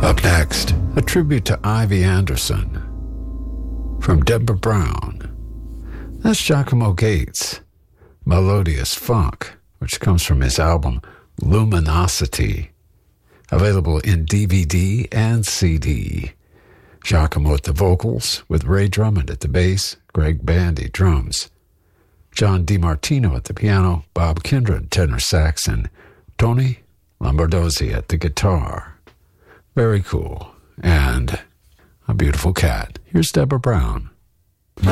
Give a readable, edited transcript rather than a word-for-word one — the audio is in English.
Up next, a tribute to Ivy Anderson from Deborah Brown. That's Giacomo Gates, Melodious Funk, which comes from his album Luminosity, available in DVD and CD. Giacomo at the vocals, with Ray Drummond at the bass, Greg Bandy drums, John DiMartino at the piano, Bob Kindred tenor sax, and Tony Lombardozzi at the guitar. Very cool. And a beautiful cat. Here's Deborah Brown.